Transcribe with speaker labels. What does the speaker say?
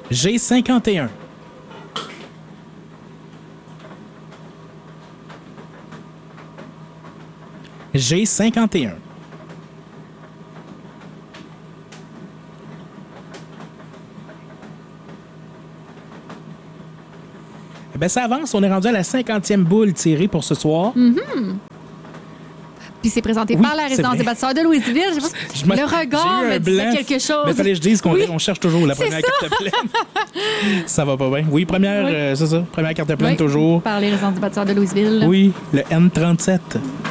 Speaker 1: G51. G51. Eh bien, ça avance. On est rendu à la 50e boule tirée pour ce soir.
Speaker 2: Puis c'est présenté
Speaker 1: Oui,
Speaker 2: par la
Speaker 1: c'est
Speaker 2: résidence
Speaker 1: vrai.
Speaker 2: des bâtisseurs de Louisville. Le regard
Speaker 1: j'ai eu
Speaker 2: me
Speaker 1: un
Speaker 2: disait
Speaker 1: blanc.
Speaker 2: quelque chose.
Speaker 1: Mais fallait que je dise qu'on cherche toujours la
Speaker 2: C'est
Speaker 1: première
Speaker 2: ça.
Speaker 1: carte pleine. Ça va pas bien. Oui, première,
Speaker 2: Oui.
Speaker 1: c'est ça. Première carte pleine
Speaker 2: Oui,
Speaker 1: toujours.
Speaker 2: par les résidences des bâtisseurs de Louisville.
Speaker 1: Oui, le N37.